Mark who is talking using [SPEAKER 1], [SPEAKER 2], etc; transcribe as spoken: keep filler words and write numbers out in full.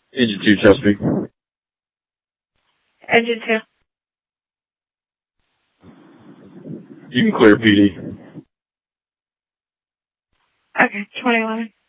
[SPEAKER 1] Engine two, Chesapeake.
[SPEAKER 2] Engine two.
[SPEAKER 1] You can clear P D.
[SPEAKER 2] Okay, twenty eleven.